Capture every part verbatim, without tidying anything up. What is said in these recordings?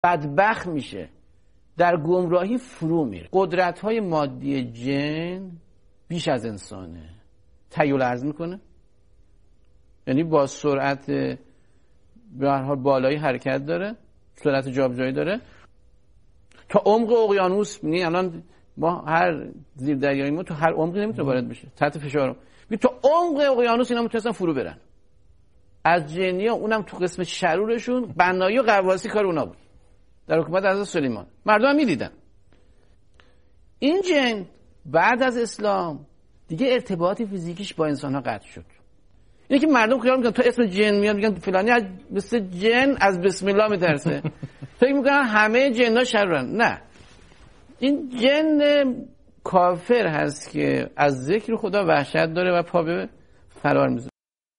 بدبخت میشه، در گمراهی فرو میره. قدرت‌های مادی جن بیش از انسانه، تحول عرض میکنه، یعنی با سرعت به هر حال بالایی حرکت داره، سرعت جابجایی داره تا عمق اقیانوس. یعنی الان ما هر زیر دریایی ما تو هر عمقی نمیتونه وارد بشه، تحت فشار می تو عمق اقیانوس اینا میتونن فرو برن. از جنیا اونم تو قسم شرورشون بنایی و غواصی کار اونا بود در حکومت حضرت سلیمان، مردم هم میدیدن. این جن بعد از اسلام دیگه ارتباط فیزیکیش با انسان ها قطع شد. اینه که مردم خیال میکنن تو اسم جن میاد میگن فلانی از مثل جن از بسم الله میترسه، فکر میکنن همه جن‌ها شرورن. نه، این جن کافر هست که از ذکر خدا وحشت داره و پا به فرار میذاره.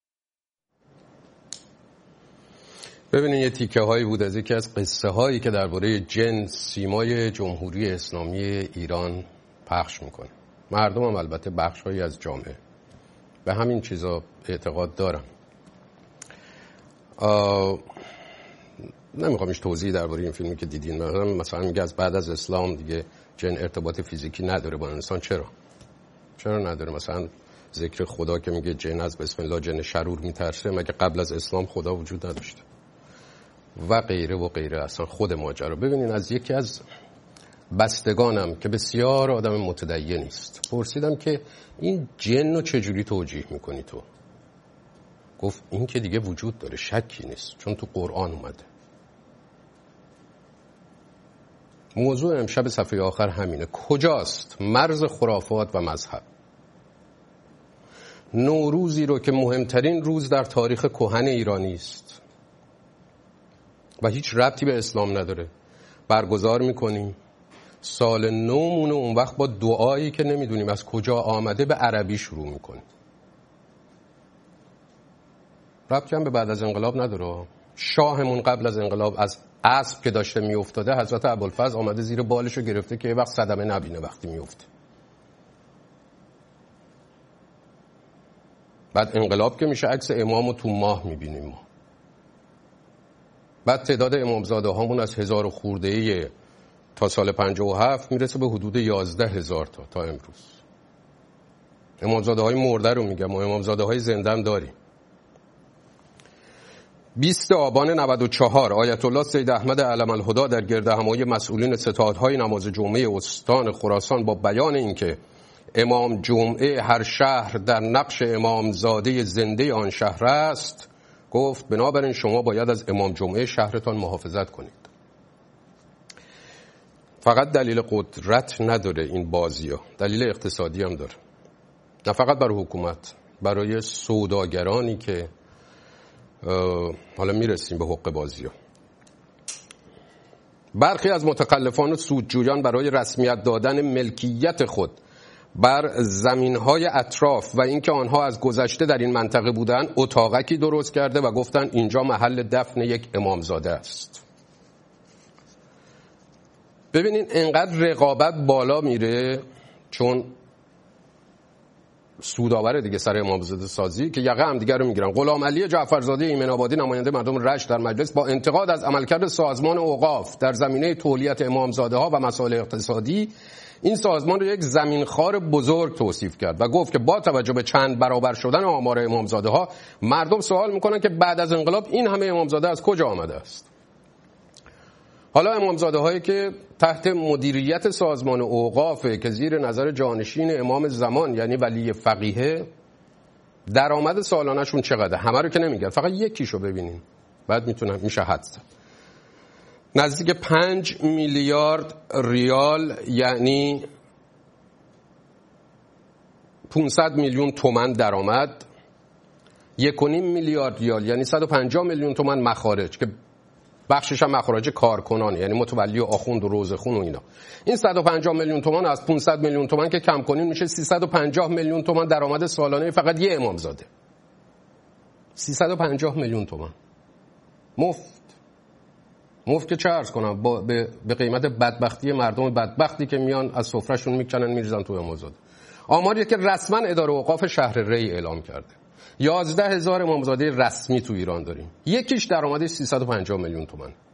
ببینید یه تیکه هایی بود از یکی از قصه هایی که درباره جن سیمای جمهوری اسلامی ایران پخش میکنه. مردم هم البته بخش هایی از جامعه به همین چیزا اعتقاد دارن. نمیخوام ایش توضیح درباره این فیلمی که دیدین. مثلا میگه از بعد از اسلام دیگه جن ارتباط فیزیکی نداره با انسان. چرا؟ چرا نداره؟ مثلا ذکر خدا که میگه جن از بسم الله جن شرور میترسه، مگه قبل از اسلام خدا وجود نداشته؟ و غیره و غیره. اصلا خود ماجرا. ببینین از یکی از بستگانم که بسیار آدم متدین است پرسیدم که این جن رو چجوری توجیه میکنی تو؟ گفت این که دیگه وجود داره، شکی نیست، چون تو قرآن اومده. موضوع امشب صفحه آخر همینه. کجاست مرز خرافات و مذهب؟ نوروزی رو که مهمترین روز در تاریخ کهن ایرانی است و هیچ ربطی به اسلام نداره برگزار میکنیم. سال نومون اون وقت با دعایی که نمیدونیم از کجا آمده به عربی شروع میکنیم. ربطی هم به بعد از انقلاب نداره. شاهمون قبل از انقلاب از اسب که داشته میافتاده حضرت ابوالفضل آمده زیر بالشو گرفته که یه وقت صدمه نبینه وقتی میفته. بعد انقلاب که میشه عکس امامو تو ماه میبینیم ما. بعد تعداد امامزاده هامون از هزار خورده تا سال پنجاه و هفت میرسه به حدود یازده هزار تا تا امروز. امامزاده های مرده رو میگم و امامزاده های زنده هم داریم. بیست آبان نود و چهار آیت الله سید احمد علم الهدی در گرد همایی مسئولین ستادهای نماز جمعه استان خراسان با بیان اینکه امام جمعه هر شهر در نقش امامزاده زنده آن شهر است گفت بنابراین شما باید از امام جمعه شهرتان محافظت کنید. فقط دلیل قدرت نداره این بازی ها، دلیل اقتصادی هم داره. نه فقط برای حکومت، برای سوداگرانی که حالا میرسیم به حق بازی ها. برخی از متخلفان و سودجویان برای رسمیت دادن ملکیت خود بر زمینهای اطراف و اینکه آنها از گذشته در این منطقه بودن اتاقکی درست کرده و گفتن اینجا محل دفن یک امامزاده است. ببینین انقدر رقابت بالا میره چون سودآور دیگه سر امامزاده سازی که یقه هم دیگر رو میگیرن. غلام علی جعفرزاده ایمن آبادی نماینده مردم رشت در مجلس با انتقاد از عملکرد سازمان اوقاف در زمینه تولیت امامزاده ها و مسائل اقتصادی این سازمان رو یک زمینخوار بزرگ توصیف کرد و گفت که با توجه به چند برابر شدن آمار امامزاده ها مردم سوال میکنن که بعد از انقلاب این همه امامزاده از کجا آمده است. حالا امامزاده هایی که تحت مدیریت سازمان اوقافه که زیر نظر جانشین امام زمان یعنی ولی فقیه، درآمد سالانه‌شون چقدره؟ همه رو که نمیگن، فقط یکیشو ببینین بعد میتونه میشه حد زد. نزدیک پنج میلیارد ریال یعنی پانصد میلیون تومان درآمد، یک و نیم میلیارد ریال یعنی صد و پنجاه میلیون تومان مخارج که بخشش هم مخارج کارکنانه یعنی متولی و آخوند و روزخون و اینا. این صد و پنجاه میلیون تومان از پانصد میلیون تومان که کم کنین میشه سیصد و پنجاه میلیون تومان درآمد سالانه فقط یه امامزاده. سیصد و پنجاه میلیون تومان مفت. مفت که چه عرض کنم با به قیمت بدبختی مردم بدبختی که میان از سفرهشون میکنن میریزن تو امامزاده. آماریه که رسما اداره اوقاف شهر ری اعلام کرده. یازده هزار امامزاده رسمی تو ایران داریم. یکیش درآمدش سیصد و پنجاه میلیون تومان.